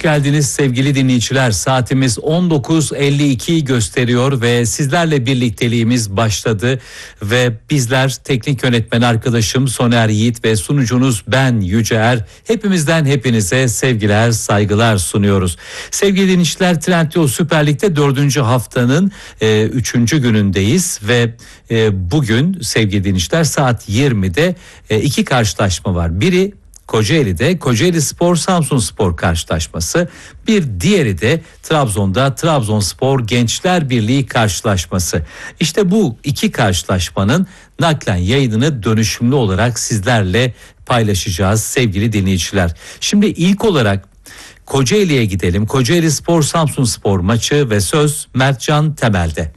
geldiniz sevgili dinleyiciler. Saatimiz 19.52 gösteriyor ve sizlerle birlikteliğimiz başladı. Ve bizler teknik yönetmen arkadaşım Soner Yiğit ve sunucunuz ben Yüce Er. Hepimizden hepinize sevgiler, saygılar sunuyoruz. Sevgili dinleyiciler, Trendyol Süper Lig'de 4. haftanın 3. günündeyiz ve bugün sevgili dinleyiciler saat 20'de iki karşılaşma var. Biri Kocaeli'de Kocaelispor Samsunspor karşılaşması, bir diğeri de Trabzon'da Trabzonspor Gençler Birliği karşılaşması. İşte bu iki karşılaşmanın naklen yayınını dönüşümlü olarak sizlerle paylaşacağız sevgili dinleyiciler. Şimdi ilk olarak Kocaeli'ye gidelim. Kocaelispor Samsunspor maçı ve söz Mertcan Temel'de.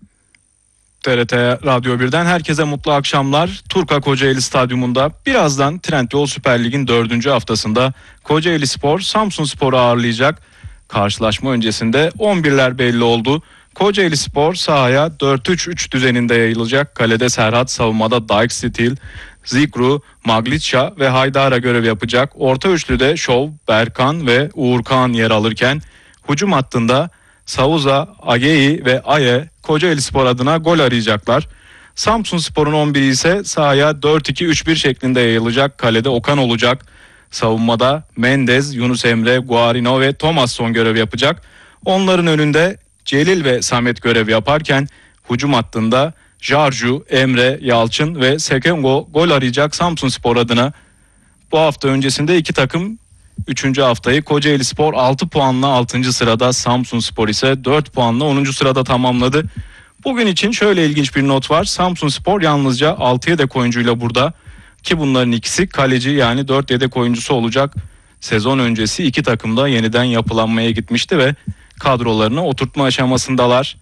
TRT Radyo 1'den herkese mutlu akşamlar. Turka Kocaeli Stadyumunda birazdan Trendyol Süper Lig'in 4. haftasında Kocaelispor Samsunspor'u ağırlayacak. Karşılaşma öncesinde 11'ler belli oldu. Kocaelispor sahaya 4-3-3 düzeninde yayılacak. Kalede Serhat, savunmada Dijksteel, Zikru, Maglica ve Haydara görev yapacak. Orta üçlüde Şov, Berkan ve Uğurkan yer alırken hücum hattında Sauza, Ageyi ve Aye Kocaelispor adına gol arayacaklar. Samsunspor'un 11'i ise sahaya 4-2-3-1 şeklinde yayılacak. Kalede Okan olacak. Savunmada Mendez, Yunus Emre, Guarino ve Thomasson görev yapacak. Onların önünde Celil ve Samet görev yaparken hücum hattında Jarju, Emre, Yalçın ve Sekengo gol arayacak Samsunspor adına. Bu hafta öncesinde iki takım 3. haftayı Kocaelispor 6 puanla 6. sırada, Samsunspor ise 4 puanla 10. sırada tamamladı. Bugün için şöyle ilginç bir not var. Samsunspor yalnızca 6 yedek oyuncuyla burada ki bunların ikisi kaleci, yani 4 yedek oyuncusu olacak. Sezon öncesi iki takım da yeniden yapılanmaya gitmişti ve kadrolarını oturtma aşamasındalar.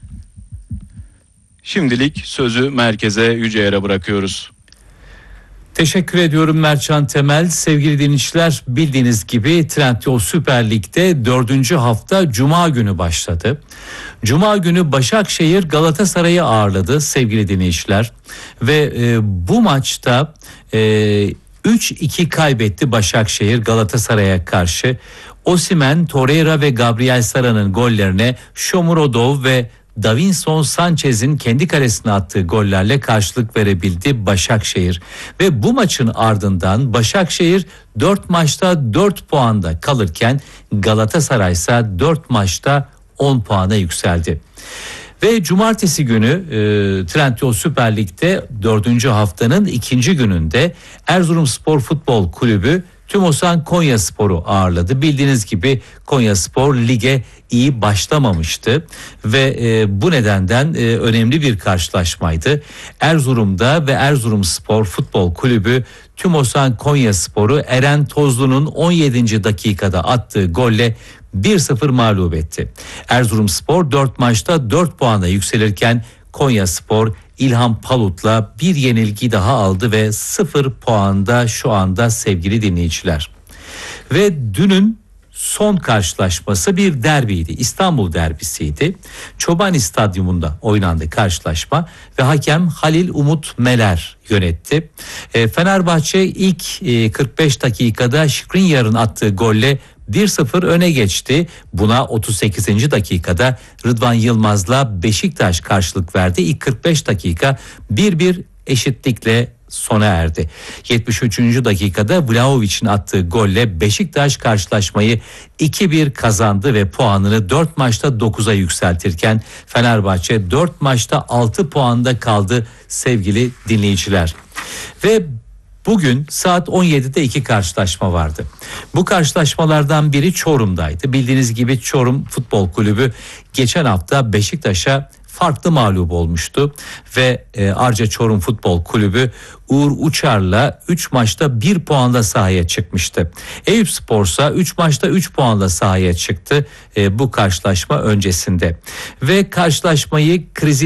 Şimdilik sözü merkeze, Yüce Er'e bırakıyoruz. Teşekkür ediyorum Mertcan Temel. Sevgili dinleyiciler, bildiğiniz gibi Trendyol Süper Lig'de 4. hafta Cuma günü başladı. Cuma günü Başakşehir Galatasaray'ı ağırladı sevgili dinleyiciler. Ve bu maçta 3-2 kaybetti Başakşehir Galatasaray'a karşı. Osimhen, Torreira ve Gabriel Sara'nın gollerine Shomurodov ve Davinson Sanchez'in kendi kalesine attığı gollerle karşılık verebildi Başakşehir. Ve bu maçın ardından Başakşehir 4 maçta 4 puanda kalırken Galatasaray ise 4 maçta 10 puana yükseldi. Ve cumartesi günü Trendyol Süper Lig'de 4. haftanın 2. gününde Erzurumspor Futbol Kulübü TÜMOSAN Konyaspor'u ağırladı. Bildiğiniz gibi Konyaspor lige iyi başlamamıştı ve bu nedenden önemli bir karşılaşmaydı. Erzurum'da ve Erzurumspor Futbol Kulübü TÜMOSAN Konyaspor'u Eren Tozlu'nun 17. dakikada attığı golle 1-0 mağlup etti. Erzurumspor 4 maçta 4 puana yükselirken Konyaspor İlhan Palut'la bir yenilgi daha aldı ve 0 puanda şu anda sevgili dinleyiciler. Ve dünün son karşılaşması bir derbiydi. İstanbul derbisiydi. Çobani Stadyumunda oynandı karşılaşma ve hakem Halil Umut Meler yönetti. Fenerbahçe ilk 45 dakikada Skriniar'ın attığı golle 1-0 öne geçti. Buna 38. dakikada Rıdvan Yılmaz'la Beşiktaş karşılık verdi. İlk 45 dakika 1-1 eşitlikle sona erdi. 73. dakikada Vlahovic'in attığı golle Beşiktaş karşılaşmayı 2-1 kazandı ve puanını 4 maçta 9'a yükseltirken Fenerbahçe 4 maçta 6 puanda kaldı sevgili dinleyiciler. Ve bugün saat 17'de iki karşılaşma vardı. Bu karşılaşmalardan biri Çorum'daydı. Bildiğiniz gibi Çorum Futbol Kulübü geçen hafta Beşiktaş'a farklı mağlup olmuştu ve Arca Çorum Futbol Kulübü Uğur Uçar'la 3 maçta 1 puanla sahaya çıkmıştı. Eyüpspor ise 3 maçta 3 puanla sahaya çıktı bu karşılaşma öncesinde. Ve karşılaşmayı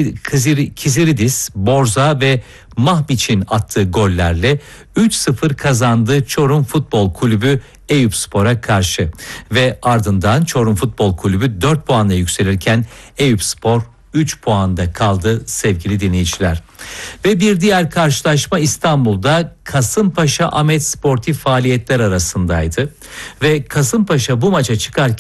Kiziridis, Borza ve Mahmiç'in attığı gollerle 3-0 kazandı Çorum Futbol Kulübü Eyüpspor'a karşı. Ve ardından Çorum Futbol Kulübü 4 puanla yükselirken Eyüpspor 3 puanda kaldı sevgili dinleyiciler. Ve bir diğer karşılaşma İstanbul'da Kasımpaşa Ahmet Sportif Faaliyetler arasındaydı. Ve Kasımpaşa bu maça çıkarken